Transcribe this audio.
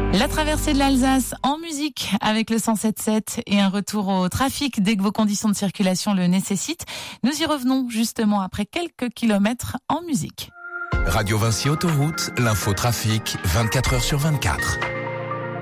La traversée de l'Alsace en musique avec le 107.7 et un retour au trafic dès que vos conditions de circulation le nécessitent. Nous y revenons justement après quelques kilomètres en musique. Radio Vinci Autoroute, l'info trafic 24h sur 24.